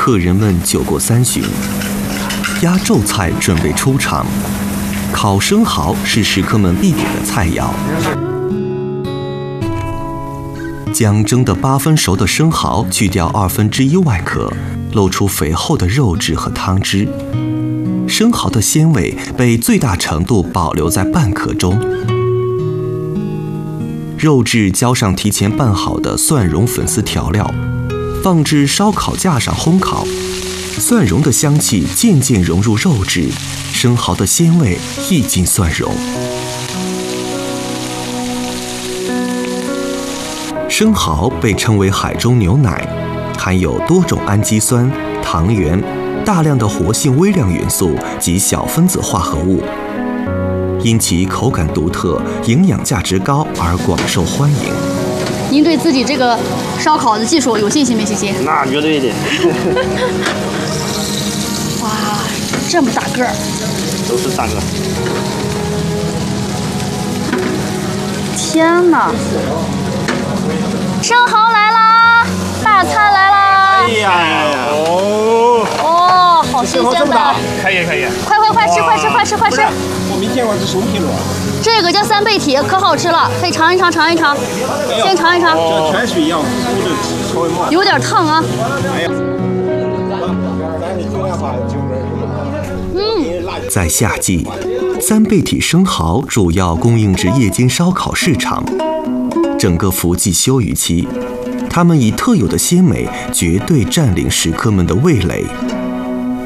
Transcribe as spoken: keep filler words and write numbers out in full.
客人们酒过三巡，压轴菜准备出场。烤生蚝是食客们必点的菜肴。将蒸得八分熟的生蚝去掉二分之一外壳，露出肥厚的肉质和汤汁。生蚝的鲜味被最大程度保留在半壳中。肉质浇上提前拌好的蒜蓉粉丝调料，放置烧烤架上烘烤。蒜蓉的香气渐渐融入肉质，生蚝的鲜味溢进蒜蓉。生蚝被称为海中牛奶，含有多种氨基酸、糖原、大量的活性微量元素及小分子化合物，因其口感独特、营养价值高而广受欢迎。 您对自己这个烧烤的技术有信心没信心？ 那绝对的。 哇，这么大个儿！ 都是大个。 天哪！生蚝来啦！大餐来啦！ 哎呀，哦哦，好新鲜的！ 可以可以， 快快快吃快吃快吃快吃！ 我没见过这熟皮螺。 这个叫三倍体，可好吃了，可以尝一尝尝一尝，先尝一尝。 像泉水一样，稍微冒。 有点烫啊。 哎呀。 嗯， 在夏季，三倍体生蚝主要供应至夜间烧烤市场。整个伏季休渔期，它们以特有的鲜美绝对占领食客们的味蕾。